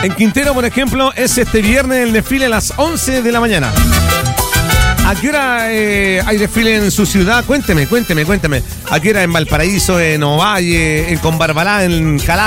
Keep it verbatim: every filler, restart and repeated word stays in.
En Quintero, por ejemplo, es este viernes el desfile a las once de la mañana. ¿A qué hora eh, hay desfile en su ciudad? Cuénteme, cuénteme, cuénteme. ¿A qué hora en Valparaíso, en Ovalle, en Conbarbalá, en Calá?